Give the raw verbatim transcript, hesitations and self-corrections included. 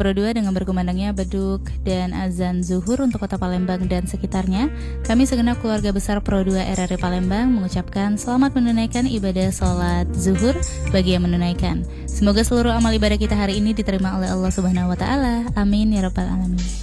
Pro dua dengan berkumandangnya beduk dan azan zuhur untuk kota Palembang dan sekitarnya, kami segenap keluarga besar Pro dua R R I Palembang mengucapkan selamat menunaikan ibadah sholat zuhur bagi yang menunaikan. Semoga seluruh amal ibadah kita hari ini diterima oleh Allah Subhanahu wa taala. Amin ya rabbal alamin.